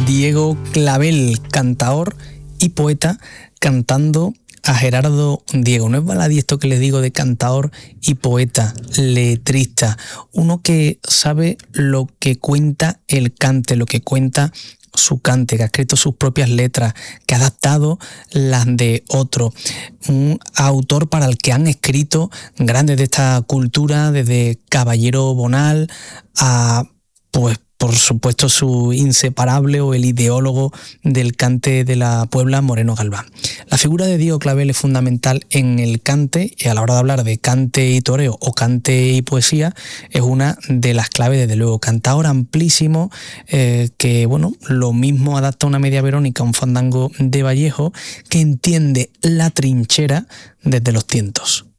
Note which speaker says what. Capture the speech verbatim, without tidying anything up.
Speaker 1: Diego Clavel, cantaor y poeta, cantando a Gerardo Diego. No es baladí esto que les digo de cantaor y poeta, letrista, uno que sabe lo que cuenta el cante, lo que cuenta su cante, que ha escrito sus propias letras, que ha adaptado las de otro, un autor para el que han escrito grandes de esta cultura, desde Caballero Bonal a, pues, por supuesto, su inseparable o el ideólogo del cante de la Puebla, Moreno Galván. La figura de Diego Clavel es fundamental en el cante, y a la hora de hablar de cante y toreo o cante y poesía, es una de las claves, desde luego. Cantaor amplísimo, eh, que, bueno, lo mismo adapta una media verónica, un fandango de Vallejo, que entiende la trinchera desde los tientos.